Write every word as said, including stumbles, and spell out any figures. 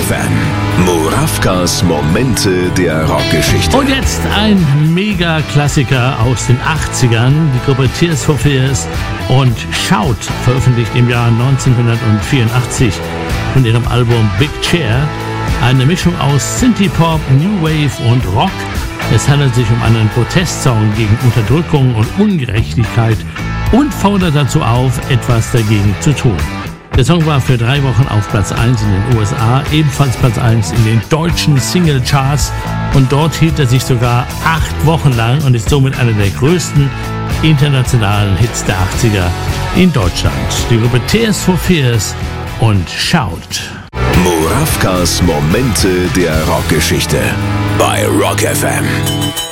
F M. Murawkas Momente der Rockgeschichte. Und jetzt ein Mega-Klassiker aus den achtzigern. Die Gruppe Tears for Fears und Shout, veröffentlicht im Jahr neunzehnhundertvierundachtzig von ihrem Album Big Chair. Eine Mischung aus Synthie-Pop, New Wave und Rock. Es handelt sich um einen Protestsong gegen Unterdrückung und Ungerechtigkeit und fordert dazu auf, etwas dagegen zu tun. Der Song war für drei Wochen auf Platz eins in den U S A, ebenfalls Platz eins in den deutschen Single-Charts und dort hielt er sich sogar acht Wochen lang und ist somit einer der größten internationalen Hits der achtziger in Deutschland. Die Gruppe Tears for Fears und Shout. Murawkas Momente der Rockgeschichte bei Rock F M.